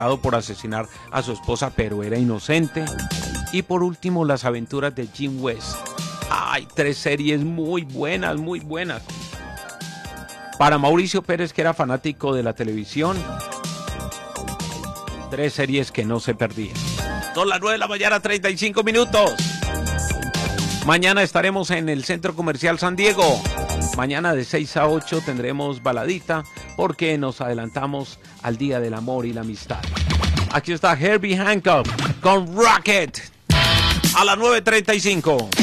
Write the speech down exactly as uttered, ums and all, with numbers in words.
por asesinar a su esposa, pero era inocente. Y por último, Las aventuras de Jim West. Hay tres series muy buenas, muy buenas. Para Mauricio Pérez, que era fanático de la televisión, tres series que no se perdían. Son las nueve de la mañana, treinta y cinco minutos. Mañana estaremos en el Centro Comercial San Diego. Mañana de seis a ocho tendremos baladita porque nos adelantamos al Día del Amor y la Amistad. Aquí está Herbie Hancock con Rocket a las nueve treinta y cinco.